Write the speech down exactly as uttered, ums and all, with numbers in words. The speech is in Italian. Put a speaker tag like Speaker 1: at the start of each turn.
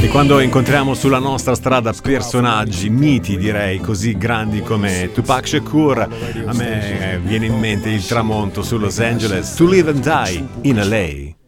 Speaker 1: E quando incontriamo sulla nostra strada personaggi, miti direi, così grandi come Tupac Shakur, a me viene in mente il tramonto su Los Angeles, To Live and Die in L A.